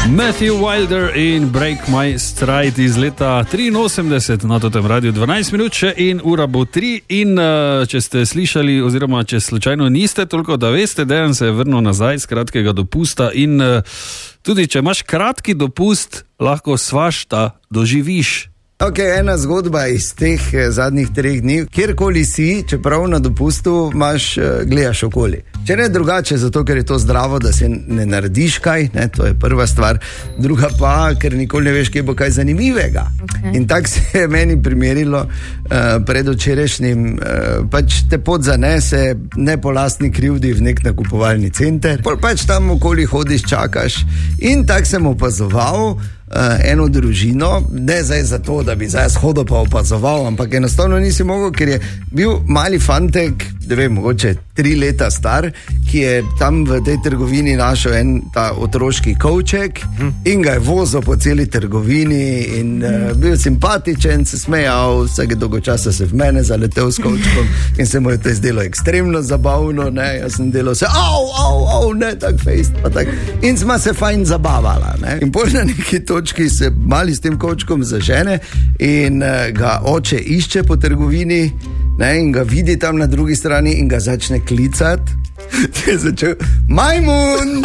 Matthew Wilder in Break My Stride iz leta 83 na tem radiju 12 minut še in ura bo 3 in če ste slišali oziroma če slučajno niste, toliko da veste, Dejan se je vrnil nazaj z kratkega dopusta in tudi če imaš kratki dopust, lahko svašta doživiš. Ok, ena zgodba iz teh zadnjih 3 dni, kjerkoli si, čeprav na dopustu imaš, gledaš okoli. Če ne drugače, zato ker je to zdravo, da se ne narediš kaj, ne, to je prva stvar. Druga pa, ker nikoli ne veš, kje bo kaj zanimivega. Okay. In tako se je meni primerilo pred včerajšnjim, pač te pot zanese, ne po lastni krivdi v nek nakupovalni center, pač tam okoli hodiš, čakaš in tako sem opazoval eno družino, ne zdaj zato, da bi zdaj shodil pa opazoval, ampak enostavno nisi mogel, ker je bil mali fantek, ne vem, mogoče 3 leta star, ki je tam v tej trgovini našel en ta otroški kovček in ga je vozil po celi trgovini in bil simpatičen, se smejal, vsake dolgo časa se v mene zaletel s kovčkom in se mu je to zdelo ekstremno zabavno, ne, jaz sem delal se, ne, tak fejst, pa tak, in sma se fajn zabavala, ne, in pol na neki točki se mali s tem kovčkom zažene in ga oče išče po trgovini, ne, in ga vidi tam na drugi strani in ga začne klicati. Je začel, majmun,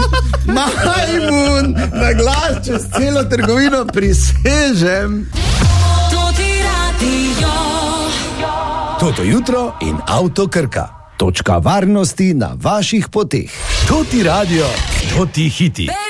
na glas čez celo trgovino, prisežem. Toto jutro in Avto Krka. Točka varnosti na vaših poteh. Toti radio, toti hiti.